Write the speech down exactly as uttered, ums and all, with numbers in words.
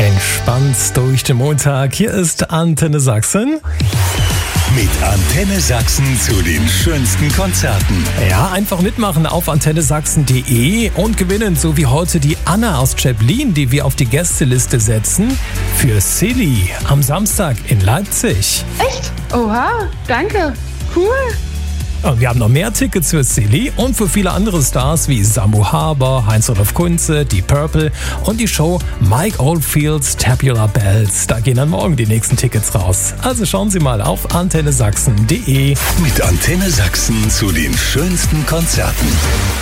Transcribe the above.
Entspannt durch den Montag. Hier ist Antenne Sachsen. Mit Antenne Sachsen zu den schönsten Konzerten. Ja, einfach mitmachen auf antenne sachsen punkt de und gewinnen, so wie heute die Anna aus Zschäblin, die wir auf die Gästeliste setzen, für Silly am Samstag in Leipzig. Echt? Oha, danke. Cool. Und wir haben noch mehr Tickets für Silly und für viele andere Stars wie Samu Haber, Heinz-Rudolf Kunze, Deep Purple und die Show Mike Oldfields Tabular Bells. Da gehen dann morgen die nächsten Tickets raus. Also schauen Sie mal auf antenne sachsen punkt de. Mit Antenne Sachsen zu den schönsten Konzerten.